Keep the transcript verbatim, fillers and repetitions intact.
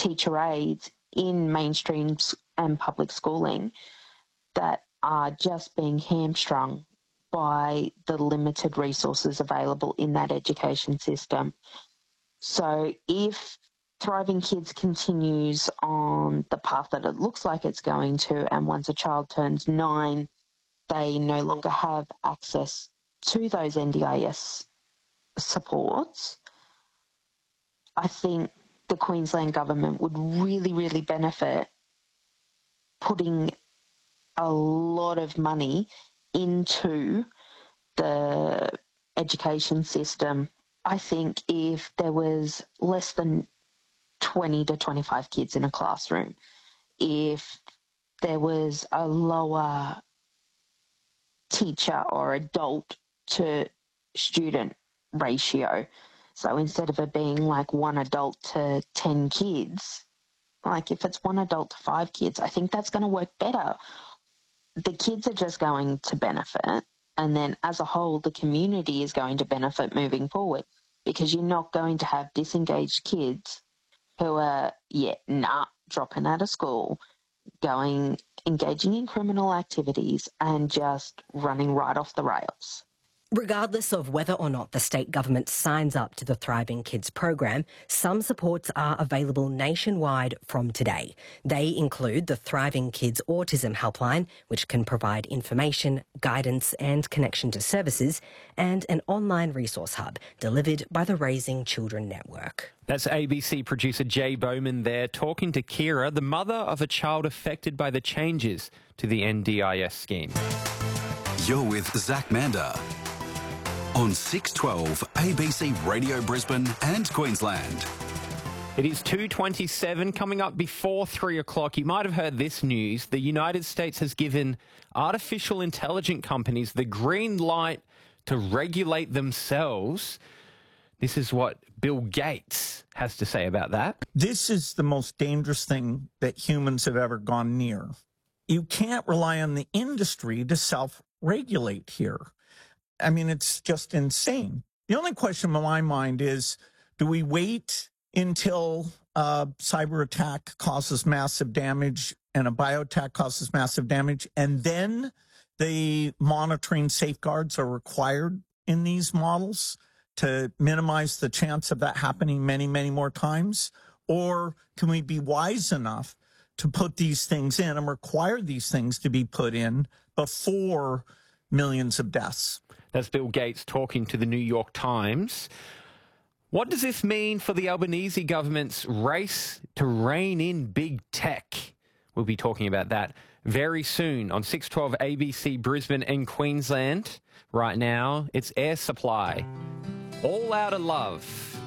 teacher aides in mainstream and public schooling that are just being hamstrung by the limited resources available in that education system. So if Thriving Kids continues on the path that it looks like it's going to, and once a child turns nine, they no longer have access to those N D I S supports, I think the Queensland government would really, really benefit putting a lot of money into the education system. I think if there was less than twenty to twenty-five kids in a classroom, if there was a lower teacher or adult to student ratio, so instead of it being like one adult to ten kids, like if it's one adult to five kids, I think that's going to work better. The kids are just going to benefit, and then as a whole, the community is going to benefit moving forward, because you're not going to have disengaged kids who are, yeah, nah, dropping out of school, going, engaging in criminal activities and just running right off the rails. Regardless of whether or not the state government signs up to the Thriving Kids program, some supports are available nationwide from today. They include the Thriving Kids Autism Helpline, which can provide information, guidance and connection to services, and an online resource hub delivered by the Raising Children Network. That's A B C producer Jay Bowman there talking to Kira, the mother of a child affected by the changes to the N D I S scheme. You're with Zach Mander on six twelve A B C Radio Brisbane and Queensland. It is two twenty-seven, coming up before three o'clock. You might have heard this news. The United States has given artificial intelligence companies the green light to regulate themselves. This is what Bill Gates has to say about that. This is the most dangerous thing that humans have ever gone near. You can't rely on the industry to self-regulate here. I mean, it's just insane. The only question in my mind is, do we wait until a cyber attack causes massive damage and a bioattack causes massive damage, and then the monitoring safeguards are required in these models to minimize the chance of that happening many, many more times? Or can we be wise enough to put these things in and require these things to be put in before millions of deaths? That's Bill Gates talking to the New York Times. What does this mean for the Albanese government's race to rein in big tech? We'll be talking about that very soon on six twelve A B C Brisbane and Queensland. Right now, it's Air Supply. All Out of Love.